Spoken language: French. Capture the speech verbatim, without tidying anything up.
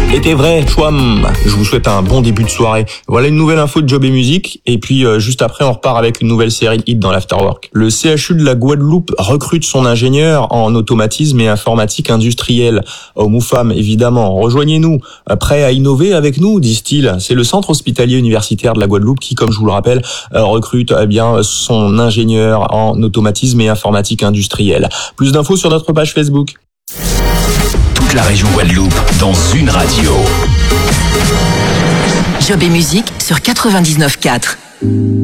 L'été vrai, chouam. Je vous souhaite un bon début de soirée. Voilà une nouvelle info de Job et Musique. Et puis, euh, juste après, on repart avec une nouvelle série hit dans l'Afterwork. Le C H U de la Guadeloupe recrute son ingénieur en automatisme et informatique industrielle. Homme ou femme, évidemment. Rejoignez-nous. Prêt à innover avec nous, disent-ils. C'est le centre hospitalier universitaire de la Guadeloupe qui, comme je vous le rappelle, euh, recrute eh bien son ingénieur en automatisme et informatique industrielle. Plus d'infos sur notre page Facebook. Toute la région Guadeloupe dans une radio. Job et Musique sur quatre-vingt-dix-neuf virgule quatre.